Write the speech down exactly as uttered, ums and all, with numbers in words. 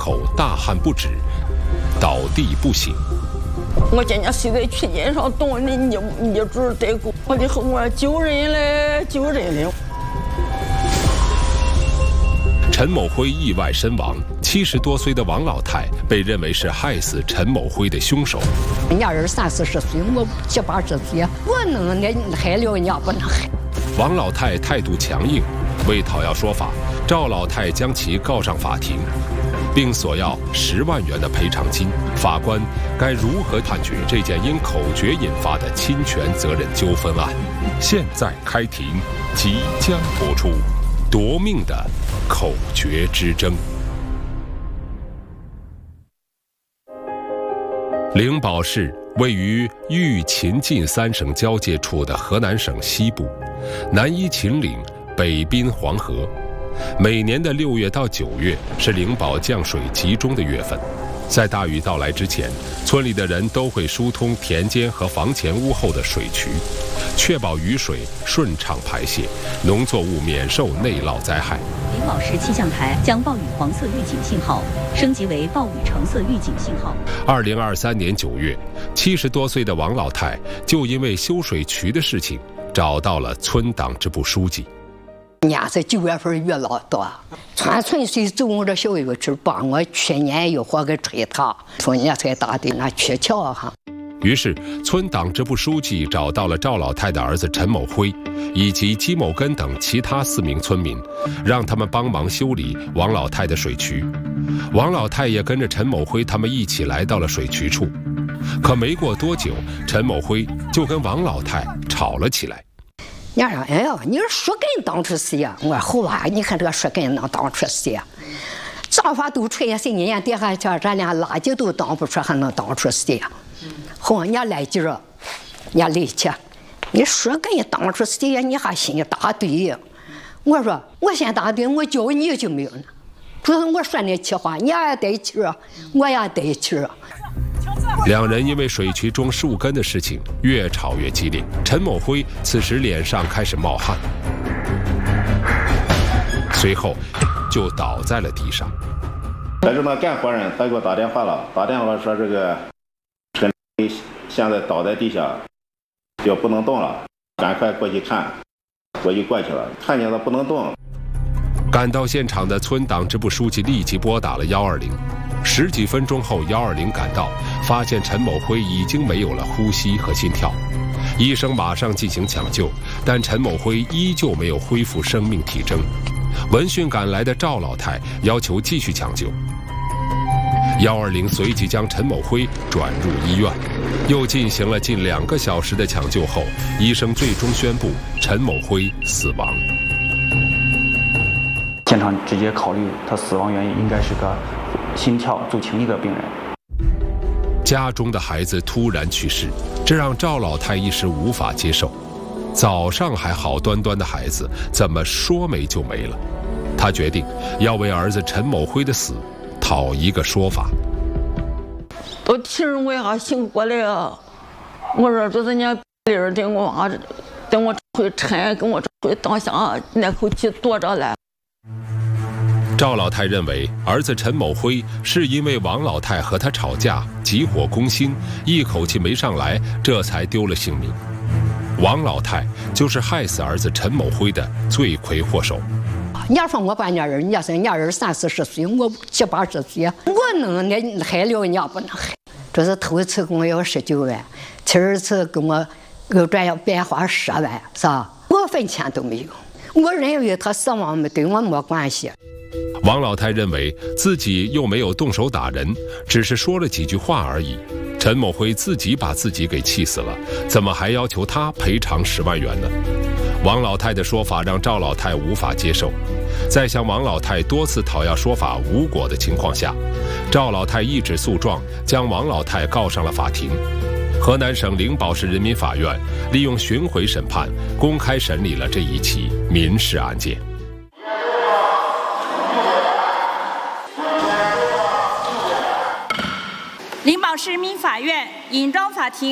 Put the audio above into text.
口大汗不止，倒地不醒。 我见人睡在曲间上，动的你你主带过，我就和我救人嘞，救人嘞。 陈某辉意外身亡，七十多岁的王老太被认为是害死陈某辉的凶手。 人家人三四十岁，我七八十岁，我能那害了人家不能害。 王老太态度强硬，为讨要说法，赵老太将其告上法庭，并索要十万元的赔偿金。法官该如何判决这件因口诀引发的侵权责任纠纷案？现在开庭，即将播出。夺命的口诀之争。灵宝市位于豫秦晋三省交界处的河南省西部，南依秦岭，北滨黄河。每年的六月到九月是灵宝降水集中的月份。在大雨到来之前，村里的人都会疏通田间和房前屋后的水渠，确保雨水顺畅排泄，农作物免受内涝灾害。 灵宝市气象台将暴雨黄色预警信号升级为暴雨橙色预警信号。 二零二三年九月，七十多岁的王老太就因为修水渠的事情找到了村党支部书记。 人家在九月份雨老多，川村水走我这小油池帮我去年有活给吹塌，说人家才打的那鹊桥哈。 于是，村党支部书记找到了赵老太的儿子陈某辉，以及姬某根等其他四名村民，让他们帮忙修理王老太的水渠。王老太也跟着陈某辉他们一起来到了水渠处，可没过多久，陈某辉就跟王老太吵了起来。 人家说：“哎呀，你树根当出谁呀？”我说：“好啊，你看这个树根能当出谁呀？丈法都吹谁？人家底下叫咱连垃圾都当不出，还能当出谁呀？好，人家来劲儿，人家来气，你树根当出谁呀？你还心大对？我说我先大对，我教你就没有了。不是我说那气话，你也得气儿，我也得气儿。” 两人因为水渠中树根的事情越吵越激烈，陈某辉此时脸上开始冒汗，随后就倒在了地上。 但是那干活人他给我打电话了，打电话说这个陈现在倒在地下，就不能动了，赶快过去看。我就过去了，看见他不能动。 赶到现场的村党支部书记立即拨打了幺二零。十几分钟后，幺二零赶到，发现陈某辉已经没有了呼吸和心跳，医生马上进行抢救，但陈某辉依旧没有恢复生命体征。闻讯赶来的赵老太要求继续抢救，幺二零随即将陈某辉转入医院，又进行了近两个小时的抢救后，医生最终宣布陈某辉死亡。 现场直接考虑他死亡原因应该是个心跳骤停一个病人。 家中的孩子突然去世，这让赵老太一时无法接受。早上还好端端的孩子，怎么说没就没了？她决定要为儿子陈某辉的死讨一个说法。 到体人我也还醒过来啊！我说这是人家人等我啊，等我回陈，跟我回当下那口气躲着来。 赵老太认为，儿子陈某辉是因为王老太和他吵架，急火攻心，一口气没上来，这才丢了性命。王老太就是害死儿子陈某辉的罪魁祸首。 人家说我把人家人，人家说人家人三四十岁，我七八十岁，我能那害了人家不能害。这是头一次跟我要十九万，第二次跟我又转要变花十万，是吧？我分钱都没有。我认为他死亡没跟我没关系。 王老太认为自己又没有动手打人，只是说了几句话而已。陈某辉自己把自己给气死了，怎么还要求他赔偿十万元呢？王老太的说法让赵老太无法接受，在向王老太多次讨要说法无果的情况下，赵老太一纸诉状将王老太告上了法庭。河南省灵宝市人民法院利用巡回审判，公开审理了这一起民事案件。 灵宝市人民法院颍庄法庭